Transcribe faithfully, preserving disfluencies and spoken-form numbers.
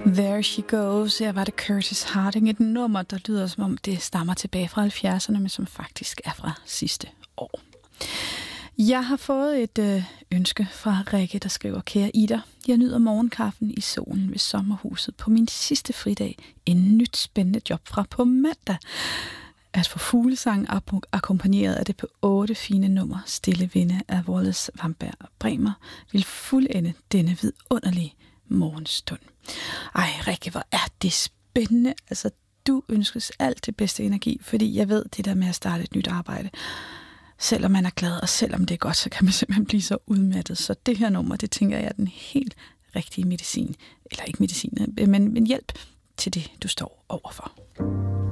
There She Goes. Her var det Curtis Harding. Et nummer, der lyder som om det stammer tilbage fra halvfjerdserne, men som faktisk er fra sidste år. Jeg har fået et øh, ønske fra Rikke, der skriver: Kære Ida, jeg nyder morgenkaffen i solen ved sommerhuset på min sidste fridag. En nyt spændende job fra på mandag. At få fuglesang akkompagneret af det på otte fine nummer Stille Vinde af Wallace Wamberg Bremer vil fuldende denne vidunderlige morgenstund. Ej, Rikke, hvor er det spændende. Altså, du ønskes alt det bedste energi, fordi jeg ved det der med at starte et nyt arbejde. Selvom man er glad, og selvom det er godt, så kan man simpelthen blive så udmattet. Så det her nummer, det tænker jeg er den helt rigtige medicin. Eller ikke medicin, men, men hjælp til det, du står overfor.